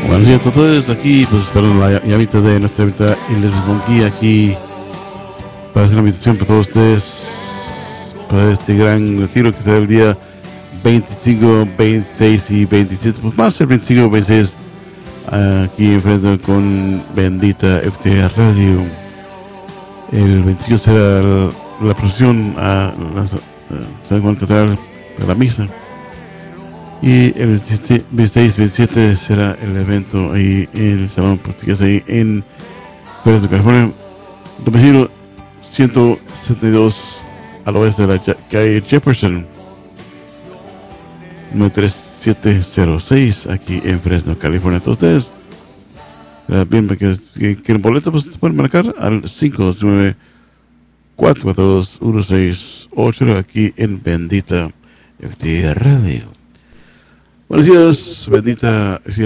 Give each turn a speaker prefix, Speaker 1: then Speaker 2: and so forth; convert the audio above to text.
Speaker 1: Buenos días a todos, aquí pues esperando la llamita de nuestra invita Elizabeth Monkey aquí para hacer una invitación para todos ustedes para este gran retiro que será el día 25, 26 y 27, pues más el 25, 26 aquí enfrente con Bendita FT Radio. El 25 será la procesión a San Juan Catedral de la misa. Y el 26, 27 será el evento ahí en el Salón Portugués, ahí en Fresno, California. Domicilio 172 al oeste de la calle Jefferson, 93706, aquí en Fresno, California. Todos ustedes, bien, que quieren boleto, pues se pueden marcar al 529-442-1680 aquí en Bendita FT Radio. Buenos días, Bendita.